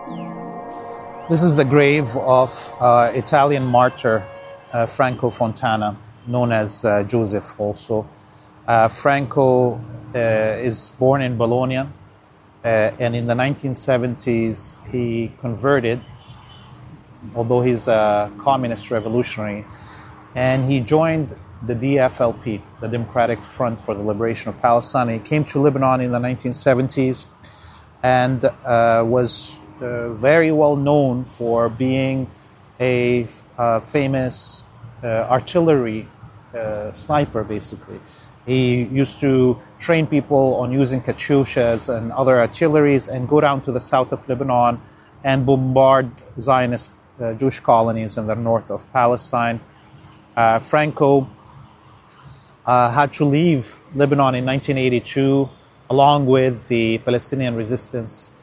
This is the grave of Italian martyr Franco Fontana, known as Joseph also. Franco is born in Bologna, and in the 1970s he converted, although he's a communist revolutionary, and he joined the DFLP, the Democratic Front for the Liberation of Palestine. He came to Lebanon in the 1970s and was very well known for being a famous artillery sniper, basically. He used to train people on using Katyushas and other artilleries and go down to the south of Lebanon and bombard Zionist Jewish colonies in the north of Palestine. Franco had to leave Lebanon in 1982 along with the Palestinian resistance